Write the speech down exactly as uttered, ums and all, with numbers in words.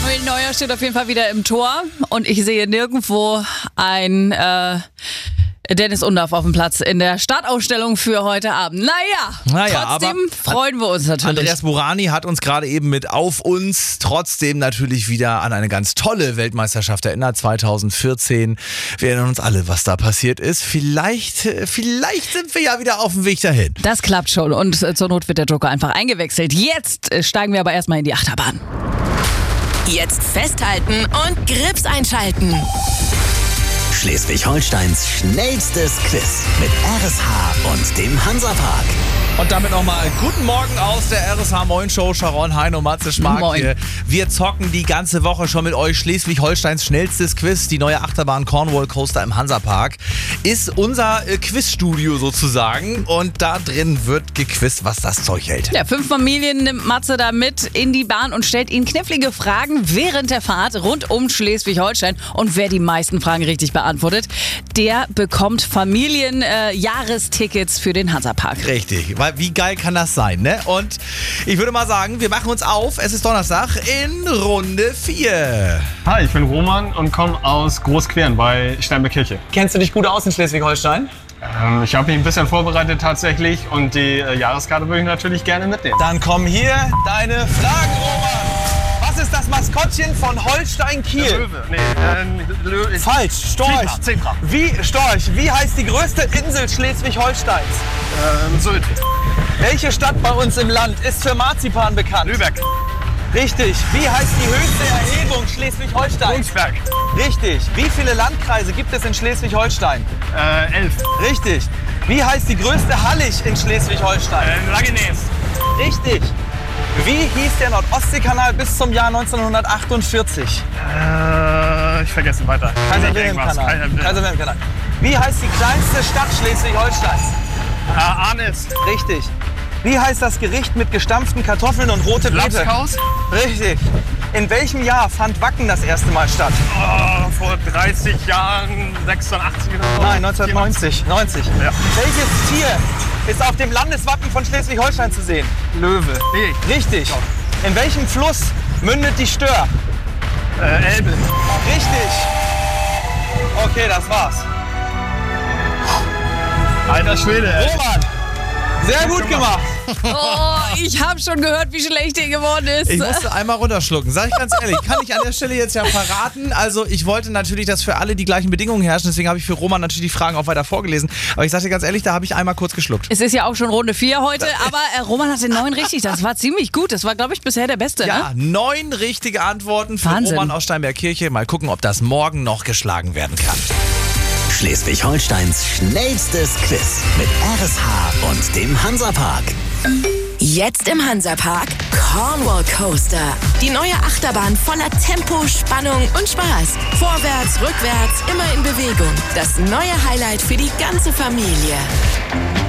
Manuel Neuer steht auf jeden Fall wieder im Tor und ich sehe nirgendwo ein äh, Dennis Undaff auf dem Platz in der Startausstellung für heute Abend. Naja, naja trotzdem freuen wir uns natürlich. Andreas Burani hat uns gerade eben mit Auf uns trotzdem natürlich wieder an eine ganz tolle Weltmeisterschaft erinnert, zwanzig vierzehn. Wir erinnern uns alle, was da passiert ist. Vielleicht, vielleicht sind wir ja wieder auf dem Weg dahin. Das klappt schon und äh, zur Not wird der Joker einfach eingewechselt. Jetzt äh, steigen wir aber erstmal in die Achterbahn. Jetzt festhalten und Grips einschalten. Schleswig-Holsteins schnellstes Quiz mit R S H und dem Hansapark. Und damit nochmal guten Morgen aus der R S H Moin Show. Sharon, Heino, Matze, Schmark Moin. hier. Wir zocken die ganze Woche schon mit euch Schleswig-Holsteins schnellstes Quiz. Die neue Achterbahn Cornwall Coaster im Hansapark ist unser äh, Quizstudio sozusagen. Und da drin wird gequizt, was das Zeug hält. Ja, fünf Familien nimmt Matze da mit in die Bahn und stellt ihnen knifflige Fragen während der Fahrt rund um Schleswig-Holstein. Und wer die meisten Fragen richtig beantwortet, der bekommt Familien-Jahrestickets äh, für den Hansapark. Richtig, weil wie geil kann das sein, ne? Und ich würde mal sagen, wir machen uns auf. Es ist Donnerstag in Runde vier. Hi, ich bin Roman und komme aus Großquern bei Steinbergkirche. Kennst du dich gut aus in Schleswig-Holstein? Ähm, ich habe mich ein bisschen vorbereitet tatsächlich und die äh, Jahreskarte würde ich natürlich gerne mitnehmen. Dann kommen hier deine Fragen, Roman. Was ist das Maskottchen von Holstein Kiel? Löwe. Nee, äh, Löwe. Falsch, Storch. Zebra, Zebra. Wie, Storch, wie heißt die größte Insel Schleswig-Holsteins? Ähm, Sylt. Welche Stadt bei uns im Land ist für Marzipan bekannt? Lübeck. Richtig. Wie heißt die höchste Erhebung Schleswig-Holsteins? Königsberg. Richtig. Wie viele Landkreise gibt es in Schleswig-Holstein? Äh, elf. Richtig. Wie heißt die größte Hallig in Schleswig-Holstein? Äh, Langenäs. Richtig. Wie hieß der Nord-Ostsee-Kanal bis zum Jahr neunzehnhundertachtundvierzig? Äh, ich vergesse weiter. Kaiser-Wilhelm-Kanal. Kaiser-Wilhelm-Kanal. Wie heißt die kleinste Stadt Schleswig-Holsteins? Äh, Arnis. Richtig. Wie heißt das Gericht mit gestampften Kartoffeln und rote Beete? Lapskaus. Richtig. In welchem Jahr fand Wacken das erste Mal statt? Oh, vor dreißig Jahren, sechsundachtzig oder so. Nein, neunzehnhundertneunzig. neunzig. Ja. Welches Tier ist auf dem Landeswappen von Schleswig-Holstein zu sehen? Löwe. Nee. Richtig. In welchem Fluss mündet die Stör? Äh, Elbe. Richtig. Okay, das war's. Alter Schwede. Ey. Roman, sehr gut gemacht. Oh, ich habe schon gehört, wie schlecht ihr geworden ist. Ich musste einmal runterschlucken, sag ich ganz ehrlich. Kann ich an der Stelle jetzt ja verraten. Also ich wollte natürlich, dass für alle die gleichen Bedingungen herrschen. Deswegen habe ich für Roman natürlich die Fragen auch weiter vorgelesen. Aber ich sag dir ganz ehrlich, da habe ich einmal kurz geschluckt. Es ist ja auch schon Runde vier heute, aber äh, Roman hatte neun richtig. Das war ziemlich gut. Das war, glaube ich, bisher der Beste. Ja, Ne? neun richtige Antworten für Wahnsinn. Roman aus Steinbergkirche. Mal gucken, ob das morgen noch geschlagen werden kann. Schleswig-Holsteins schnellstes Quiz mit R S H und dem Hansapark. Jetzt im Hansapark Cornwall Coaster. Die neue Achterbahn voller Tempo, Spannung und Spaß. Vorwärts, rückwärts, immer in Bewegung. Das neue Highlight für die ganze Familie.